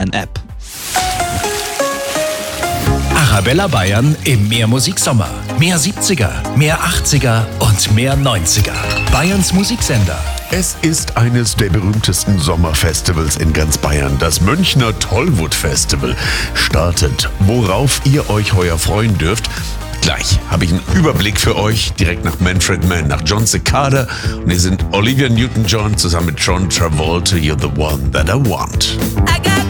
Bayern App. Arabella Bayern im Mehrmusiksommer. Mehr 70er, mehr 80er und mehr 90er. Bayerns Musiksender. Es ist eines der berühmtesten Sommerfestivals in ganz Bayern. Das Münchner Tollwood Festival startet. Worauf ihr euch heuer freuen dürft, gleich habe ich einen Überblick für euch, direkt nach Manfred Mann, nach John Cicada. Und hier sind Olivia Newton-John zusammen mit John Travolta, You're the One That I Want.